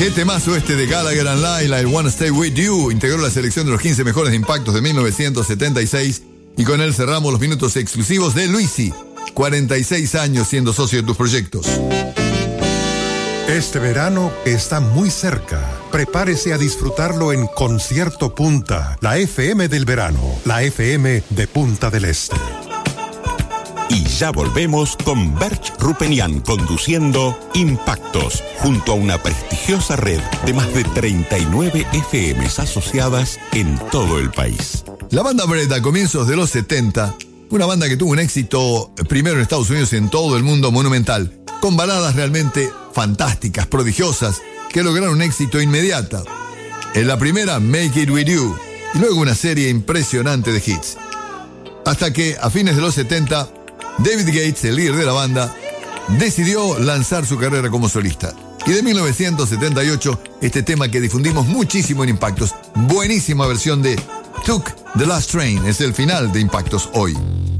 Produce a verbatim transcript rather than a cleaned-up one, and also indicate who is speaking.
Speaker 1: Qué temazo este de Gallagher and Lyle, I Wanna Stay With You. Integró la selección de los quince mejores de Impactos de mil novecientos setenta y seis y con él cerramos los minutos exclusivos de Luisi. cuarenta y seis años siendo socio de tus proyectos.
Speaker 2: Este verano está muy cerca. Prepárese a disfrutarlo en Concierto Punta, la F M del verano, la F M de Punta del Este.
Speaker 3: Y ya volvemos con Berch Rupenian conduciendo Impactos, junto a una prestigiosa red de más de treinta y nueve F Ms asociadas en todo el país.
Speaker 1: La banda Bread a comienzos de los setenta, una banda que tuvo un éxito primero en Estados Unidos y en todo el mundo monumental, con baladas realmente fantásticas, prodigiosas, que lograron un éxito inmediato. En la primera, Make It With You, y luego una serie impresionante de hits. Hasta que, a fines de los setenta, David Gates, el líder de la banda, decidió lanzar su carrera como solista. Y de mil novecientos setenta y ocho, este tema que difundimos muchísimo en Impactos, buenísima versión de Took the Last Train, es el final de Impactos hoy.